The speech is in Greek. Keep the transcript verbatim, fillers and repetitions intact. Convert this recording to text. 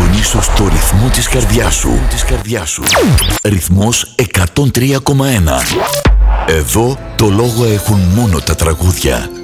συντονίσου στο ρυθμό της καρδιάς σου. Της καρδιάς σου. Ρυθμός εκατόν τρία κόμμα ένα. Εδώ το λόγο έχουν μόνο τα τραγούδια.